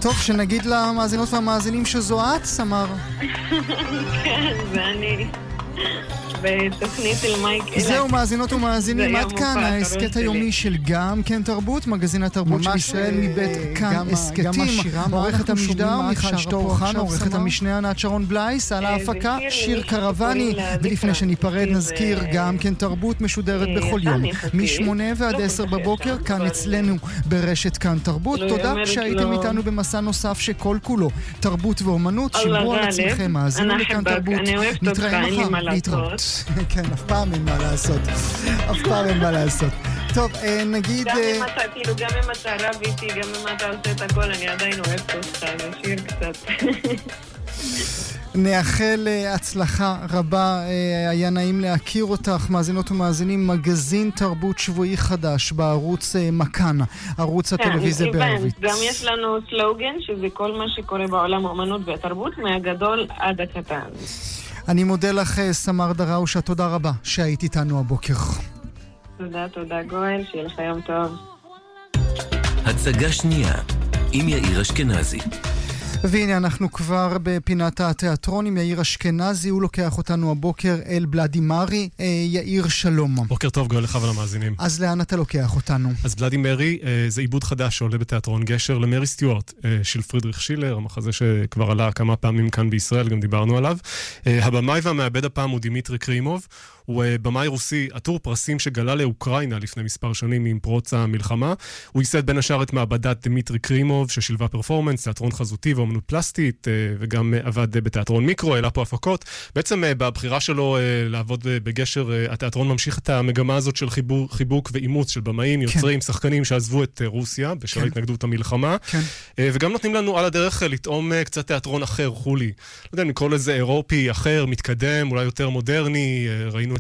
טוב, שנגיד למאזינות והמאזינים שזו את, סמר. כן, זה אני. בתוכנית של מייק אלק. זהו, מאזינות ומאזינים, עד כאן ההסקט היומי של גם כן תרבות, מגזין התרבות של ישראל מבית כאן הסקטים. עורכת המשדר מיכל שטורחן, עורכת המשנה ענת שרון בלייס, על ההפקה שיר קרבני. ולפני שניפרד נזכיר, גם כן תרבות משודרת בכל יום, מ-8 ועד 10 בבוקר, כאן אצלנו ברשת כאן תרבות. תודה שהייתם איתנו במסע נוסף שכל כולו תרבות ואומנות. שמרו על עצמכם, מאזינו לכאן תרבות. נתראה מחר, להתראות. כן, אף פעם אין מה לעשות. אף פעם אין מה לעשות. טוב, נגיד... גם אם אתה רב איתי, גם אם אתה עושה את הכל, אני עדיין אוהבת אותך, זה שיר קצת. נאחל הצלחה רבה, היה נעים להכיר אותך, מאזינות ומאזינים, מגזין תרבות שבועי חדש בערוץ מכאן, ערוץ הטלוויזיה בערבית. גם יש לנו סלוגן, שזה כל מה שקורה בעולם האמנות והתרבות, מהגדול עד הקטן. אני מודה לך, סמר דראושה, תודה רבה שהיית איתנו הבוקר. תודה גואל, שיהיה לך יום טוב. הצגה שנייה עם יאיר אשכנזי. והנה אנחנו כבר בפינת התיאטרון עם יאיר אשכנזי, הוא לוקח אותנו הבוקר אל בלדימרי. יאיר, שלום. בוקר טוב גואל לך ולמאזינים. אז לאן אתה לוקח אותנו? אז בלדימרי זה עיבוד חדש שעולה בתיאטרון גשר למרי סטיוארט של פרידריך שילר, המחזה שכבר עלה כמה פעמים כאן בישראל, גם דיברנו עליו. הבמאי והמעבד הפעם הוא דימיטרי קרימוב, הוא במאי רוסי עטור פרסים שגלה לאוקראינה לפני מספר שנים עם פרוץ המלחמה. הוא ייסד בין השאר את מעבדת דימיטרי קרימוב ששילבה פרפורמנס, תיאטרון חזותי ואומנות פלסטית, וגם עבד בתיאטרון מיקרו, העלה פה הפקות. בעצם בבחירה שלו לעבוד בגשר, התיאטרון ממשיך את המגמה הזאת של חיבוק ואימוץ של במאים, יוצרים, שחקנים שעזבו את רוסיה בשל התנגדות המלחמה. וגם נותנים לנו על הדרך לטעום קצת תיאטרון אחר, חולי. לא יודע, נקרא לזה אירופי אחר, מתקדם, אולי יותר מודרני. ראינו